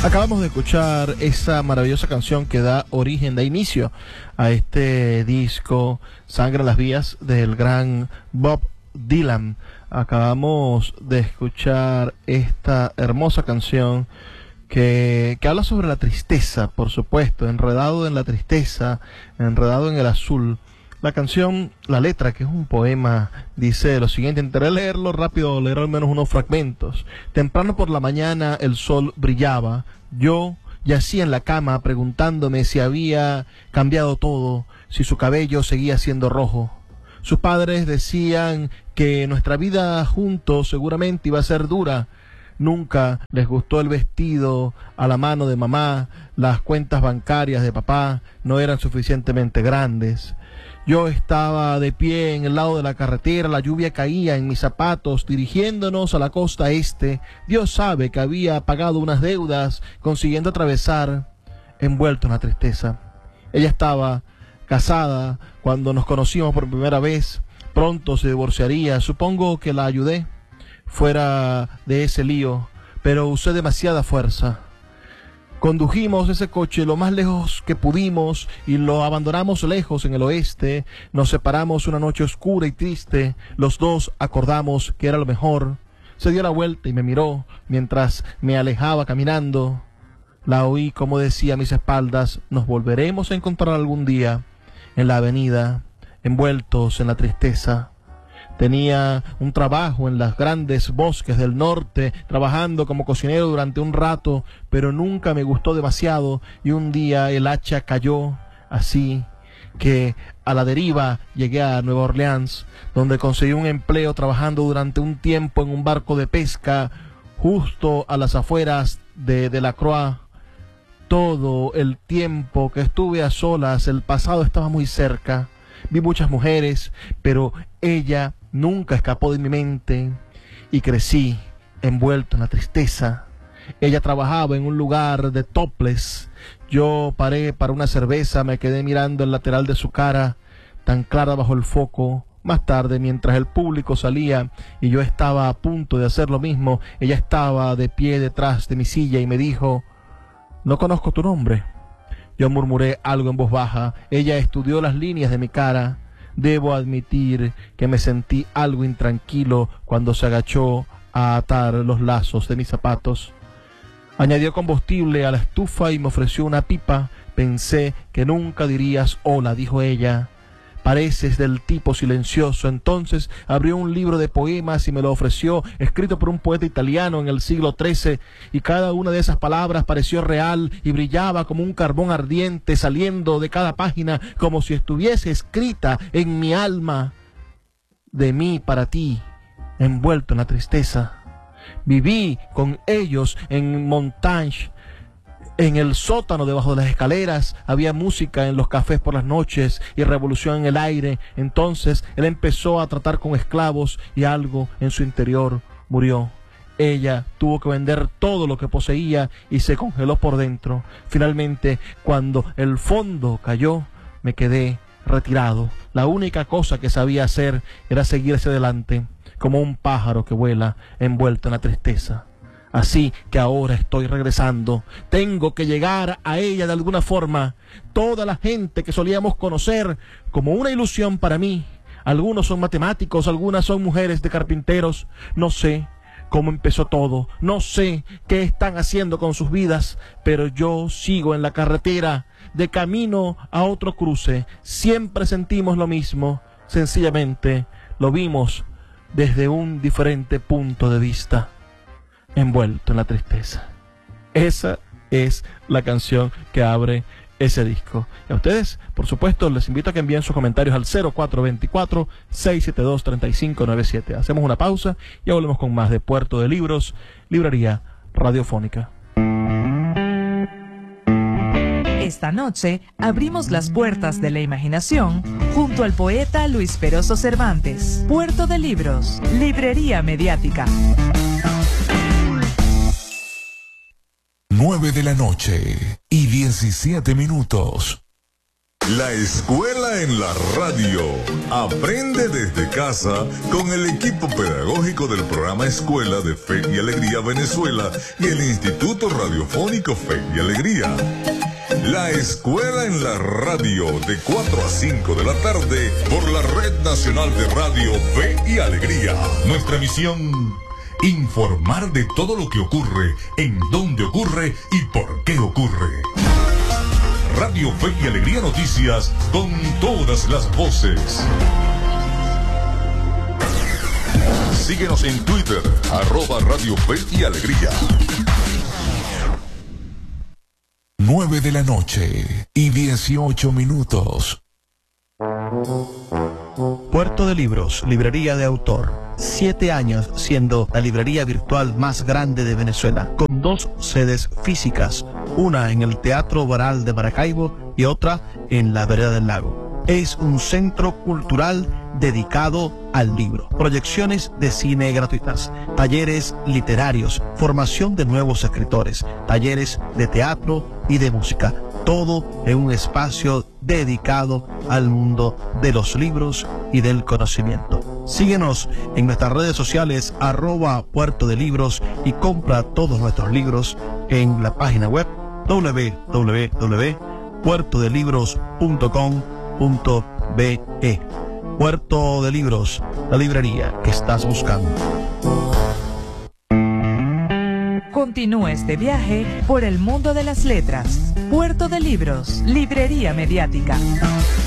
Acabamos de escuchar esa maravillosa canción que da origen, da inicio a este disco Sangre en las Vías del gran Bob Dylan. Acabamos de escuchar esta hermosa canción que habla sobre la tristeza, por supuesto, enredado en la tristeza, enredado en el azul. La canción, la letra, que es un poema, dice lo siguiente: intentaré leerlo rápido, leer al menos unos fragmentos. Temprano por la mañana el sol brillaba. Yo yacía en la cama preguntándome si había cambiado todo, si su cabello seguía siendo rojo. Sus padres decían que nuestra vida juntos seguramente iba a ser dura. Nunca les gustó el vestido a la mano de mamá, las cuentas bancarias de papá no eran suficientemente grandes. Yo estaba de pie en el lado de la carretera, la lluvia caía en mis zapatos, dirigiéndonos a la costa este. Dios sabe que había pagado unas deudas, consiguiendo atravesar, envuelto en la tristeza. Ella estaba casada cuando nos conocimos por primera vez, pronto se divorciaría, supongo que la ayudé fuera de ese lío, pero usé demasiada fuerza. Condujimos ese coche lo más lejos que pudimos y lo abandonamos lejos en el oeste. Nos separamos una noche oscura y triste. Los dos acordamos que era lo mejor. Se dio la vuelta y me miró mientras me alejaba caminando. La oí como decía a mis espaldas: nos volveremos a encontrar algún día en la avenida, envueltos en la tristeza. Tenía un trabajo en los grandes bosques del norte, trabajando como cocinero durante un rato, pero nunca me gustó demasiado y un día el hacha cayó, así que a la deriva llegué a Nueva Orleans, donde conseguí un empleo trabajando durante un tiempo en un barco de pesca justo a las afueras de Delacroix. Todo el tiempo que estuve a solas, el pasado estaba muy cerca. Vi muchas mujeres, pero ella nunca escapó de mi mente y crecí envuelto en la tristeza. Ella trabajaba en un lugar de topless. Yo paré para una cerveza, me quedé mirando el lateral de su cara, tan clara bajo el foco. Más tarde, mientras el público salía y yo estaba a punto de hacer lo mismo, ella estaba de pie detrás de mi silla y me dijo: no conozco tu nombre. Yo murmuré algo en voz baja. Ella estudió las líneas de mi cara. Debo admitir que me sentí algo intranquilo cuando se agachó a atar los lazos de mis zapatos. Añadió combustible a la estufa y me ofreció una pipa. Pensé que nunca dirías hola, dijo ella. Pareces del tipo silencioso. Entonces abrió un libro de poemas y me lo ofreció, escrito por un poeta italiano en el siglo XIII, y cada una de esas palabras pareció real y brillaba como un carbón ardiente saliendo de cada página, como si estuviese escrita en mi alma. De mí para ti, envuelto en la tristeza. Viví con ellos en Montage. En el sótano, debajo de las escaleras, había música en los cafés por las noches y revolución en el aire. Entonces él empezó a tratar con esclavos y algo en su interior murió. Ella tuvo que vender todo lo que poseía y se congeló por dentro. Finalmente, cuando el fondo cayó, me quedé retirado. La única cosa que sabía hacer era seguir hacia adelante, como un pájaro que vuela envuelto en la tristeza. Así que ahora estoy regresando. Tengo que llegar a ella de alguna forma. Toda la gente que solíamos conocer como una ilusión para mí. Algunos son matemáticos, algunas son mujeres de carpinteros. No sé cómo empezó todo. No sé qué están haciendo con sus vidas. Pero yo sigo en la carretera, de camino a otro cruce. Siempre sentimos lo mismo. Sencillamente lo vimos desde un diferente punto de vista. Envuelto en la tristeza. Esa es la canción que abre ese disco. Y a ustedes, por supuesto, les invito a que envíen sus comentarios al 0424-672-3597. Hacemos una pausa y volvemos con más de Puerto de Libros, Librería Radiofónica. Esta noche abrimos las puertas de la imaginación junto al poeta Luis Peroso Cervantes. Puerto de Libros, Librería Mediática. 9 de la noche y 17 minutos. La escuela en la radio. Aprende desde casa con el equipo pedagógico del programa Escuela de Fe y Alegría Venezuela y el Instituto Radiofónico Fe y Alegría. La escuela en la radio de 4 a 5 de la tarde por la Red Nacional de Radio Fe y Alegría. Nuestra misión: informar de todo lo que ocurre, en dónde ocurre y por qué ocurre. Radio Fe y Alegría Noticias, con todas las voces. Síguenos en Twitter, @Radio Fe y Alegría. 9 de la noche y 18 minutos. Puerto de Libros, librería de autor. 7 años siendo la librería virtual más grande de Venezuela, con 2 sedes físicas, una en el Teatro Baral de Maracaibo y otra en la Vereda del Lago. Es un centro cultural dedicado al libro, proyecciones de cine gratuitas, talleres literarios, formación de nuevos escritores, talleres de teatro y de música, todo en un espacio dedicado al mundo de los libros y del conocimiento. Síguenos en nuestras redes sociales @Puerto de Libros y compra todos nuestros libros en la página web www.puertodelibros.com.be. Puerto de Libros, la librería que estás buscando. Continúa este viaje por el mundo de las letras. Puerto de Libros, librería mediática.